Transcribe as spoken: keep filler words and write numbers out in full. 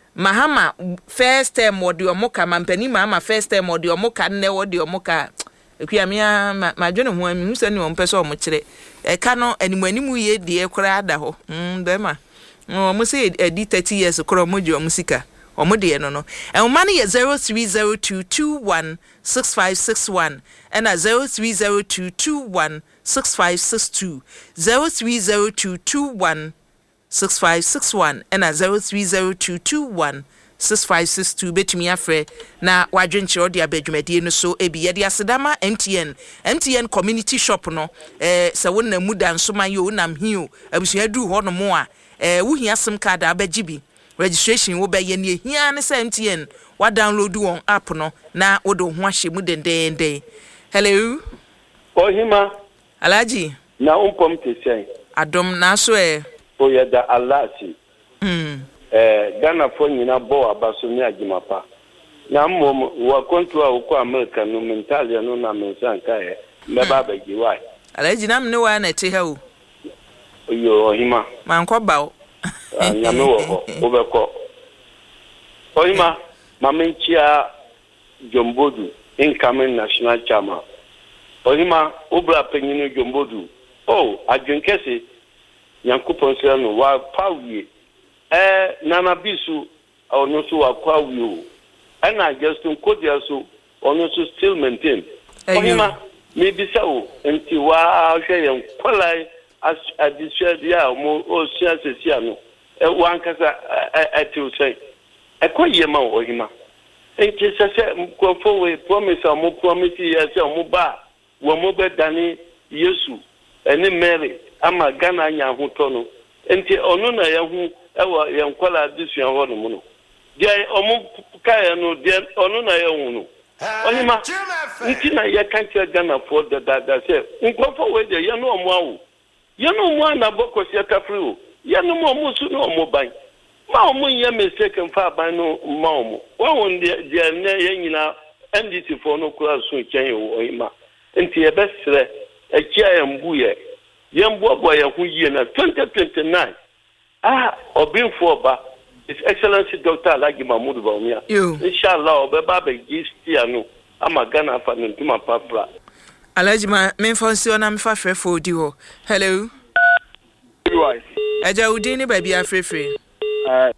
Mahama first term odi omoka mampani Mahama first term odi omoka nne odi omoka ekuamia ma dwene ho ami hu ni ompe so omokire e ka no animani mu ye die kora ada ho mm bema omo se edi thirty years kora omoji omusika omode no no e man ye zero three zero two two one six five six one and a zero three zero two two one six five six two zero three zero two two one six five six one and a zero three zero two two one six five six two betumi afre na wadwenche odi abadwumade no so ebi ye de asedama M T N M T N community shop no eh se wonna muda nsoma ye onam hio abusua du ho no mo a eh wo hia sim card abagibi registration wo be ye ne hia ne se M T N wa download won app no na wo do ho ahye mu dendenden. Hello Ohima Alaji na umpom tesen adom na so e oyeda alasi mm eh Ghana fo nyina bo abaso ni agimapa na mmom wa kontu a okọ America no mentalia no na mensanka e mbeba bagi wai Alaji na mne wa na te ha o yo Ohima man ko bawo nyame wo ho obekọ Ohima mamenchia Jombodu incoming national chairman Ohima obra penyinu Jombodu oh adwenkese Yankupon se no wa pawie eh nana bisu ono so wa kwawie o ana Justin Kodia so ono so still maintain Ohima me bisa o enti wa hwe yen kwalai as adisua dia mo o sia sesia no e wan kasa ati say e koye ma Ohima enti se se ko fo we promise mo promise ya se mo ba wo mo be dani Yesu eni Mary ama Ghana anya hoto no enti ono na ya hu ewa ya nkwala adisua ho no no dia omo kaya no dia ono na ya hu no Ohima nti na ya kanche Ghana for the that that say nkofo we de ya no omo awu ya no omo na boko sia tafri o ya no omo su no omo ban ma omo ya mistake mfa ban no ma omo wa won dia dia ne ya nyina N D C for no kura so chen o Ohima nti e besre e kia ya mbuye yembo boy hu yie na twenty twenty-nine ah obinfo oba His Excellency Doctor Alhaji Mahmood Bawumia inshallah obeba be gistia no ama Ghana fa ntuma papra Alhaji ma me fonsi ona me fa frefo odi ho hello Right. Eja udi ni ba bia frefre Uh